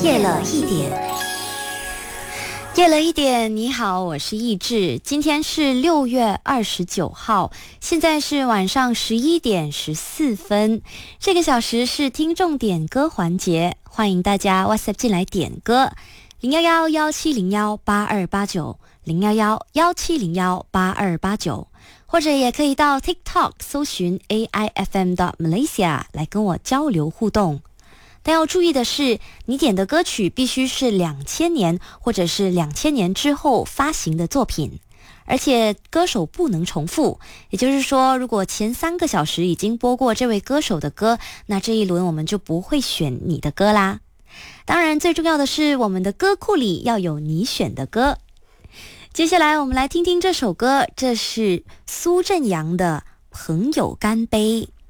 夜了一点，夜了一点，你好，我是易志。今天是6月29号，现在是晚上11点14分。这个小时是听众点歌环节，欢迎大家 WhatsApp 进来点歌，011-1701-8289，011-1701-8289，或者也可以到 TikTok 搜寻 AIFM.Malaysia 来跟我交流互动。但要注意的是，你点的歌曲必须是2000年或者是2000年之后发行的作品，而且歌手不能重复。也就是说，如果前3个小时已经播过这位歌手的歌，那这一轮我们就不会选你的歌啦。当然，最重要的是我们的歌库里要有你选的歌。接下来我们来听听这首歌，这是苏振阳的《朋友干杯》。